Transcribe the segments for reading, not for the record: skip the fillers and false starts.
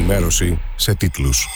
Ενημέρωση σε τίτλους.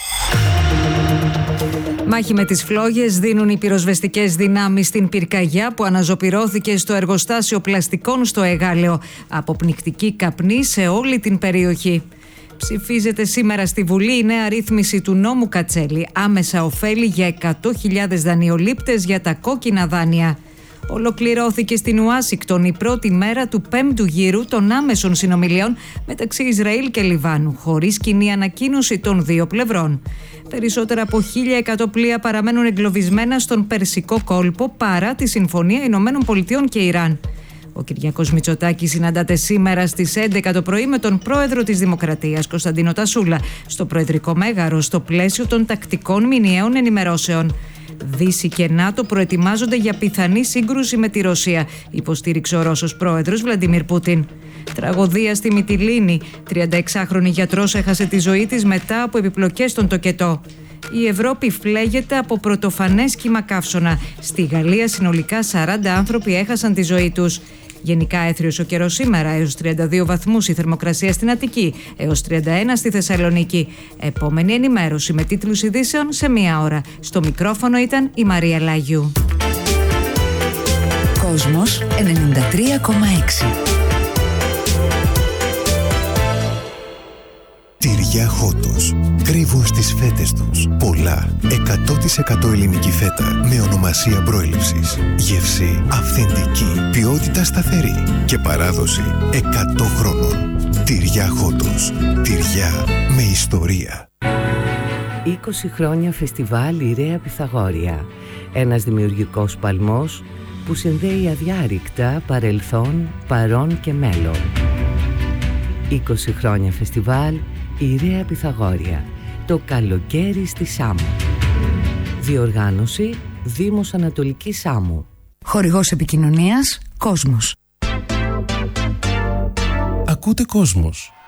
Μάχη με τις φλόγες δίνουν οι πυροσβεστικές δυνάμεις στην πυρκαγιά που αναζωπυρώθηκε στο εργοστάσιο πλαστικών στο Εγάλεο. Αποπνικτική καπνή σε όλη την περιοχή. Ψηφίζεται σήμερα στη Βουλή η νέα ρύθμιση του νόμου Κατσέλη. Άμεσα ωφέλη για 100.000 δανειολήπτες για τα κόκκινα δάνεια. Ολοκληρώθηκε στην Ουάσιγκτον η πρώτη μέρα του 5ου γύρου των άμεσων συνομιλιών μεταξύ Ισραήλ και Λιβάνου, χωρίς κοινή ανακοίνωση των δύο πλευρών. Περισσότερα από 1.100 πλοία παραμένουν εγκλωβισμένα στον Περσικό κόλπο παρά τη Συμφωνία Ηνωμένων Πολιτειών και Ιράν. Ο Κυριάκος Μητσοτάκης συναντάται σήμερα στις 11 το πρωί με τον πρόεδρο της Δημοκρατίας, Κωνσταντίνο Τασούλα, στο Προεδρικό Μέγαρο, στο πλαίσιο των τακτικών μηνιαίων ενημερώσεων. Δύση και ΝΑΤΟ προετοιμάζονται για πιθανή σύγκρουση με τη Ρωσία, υποστήριξε ο Ρώσος πρόεδρος Βλαντιμίρ Πούτιν. Τραγωδία στη Μυτιλήνη. 36χρονη γιατρός έχασε τη ζωή της μετά από επιπλοκές στον τοκετό. Η Ευρώπη φλέγεται από πρωτοφανές κύμα καύσωνα. Στη Γαλλία συνολικά 40 άνθρωποι έχασαν τη ζωή τους. Γενικά έθριος ο καιρός σήμερα, έως 32 βαθμούς η θερμοκρασία στην Αττική, έως 31 στη Θεσσαλονίκη. Επόμενη ενημέρωση με τίτλους ειδήσεων σε μία ώρα. Στο μικρόφωνο ήταν η Μαρία Λάγιου. Κόσμος 93,6. Τυριά Χότος. Κρύβουν στις φέτες τους πολλά 100% ελληνική φέτα με ονομασία προέλευσης. Γεύση αυθεντική, ποιότητα σταθερή και παράδοση 100 χρόνων. Τυριά Χότος. Τυριά με ιστορία. 20 χρόνια φεστιβάλ Ιρέα Πυθαγόρια. Ένας δημιουργικός παλμός που συνδέει αδιάρρηκτα παρελθόν, παρόν και μέλλον. 20 χρόνια φεστιβάλ Ιρέα Πυθαγόρια. Το καλοκαίρι στη Σάμο. Διοργάνωση Δήμος Ανατολικής Σάμου. Χορηγός επικοινωνίας Κόσμος. Ακούτε Κόσμος.